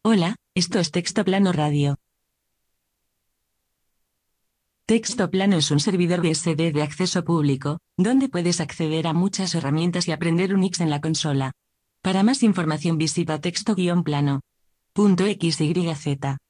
Hola, esto es Texto Plano Radio. Texto Plano es un servidor BSD de acceso público, donde puedes acceder a muchas herramientas y aprender Unix en la consola. Para más información visita texto-plano.xyz.